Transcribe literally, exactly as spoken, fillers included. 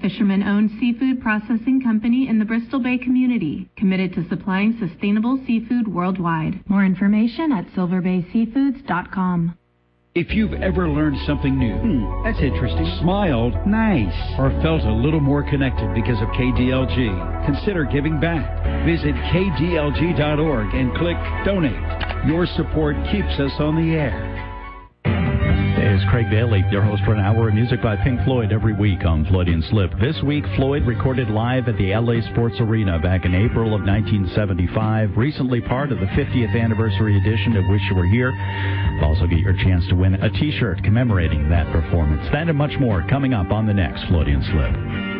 fisherman-owned seafood processing company in the Bristol Bay community, committed to supplying sustainable seafood worldwide. More information at silver bay seafoods dot com. If you've ever learned something new, hmm, that's interesting, smiled, nice, or felt a little more connected because of K D L G, consider giving back. Visit K D L G dot org and click Donate. Your support keeps us on the air. Hey, it's Craig Daly, your host for an hour of music by Pink Floyd every week on Floydian Slip. This week, Floyd recorded live at the L A Sports Arena back in April of nineteen seventy-five, recently part of the fiftieth anniversary edition of Wish You Were Here. You'll also get your chance to win a T-shirt commemorating that performance. That and much more coming up on the next Floydian Slip.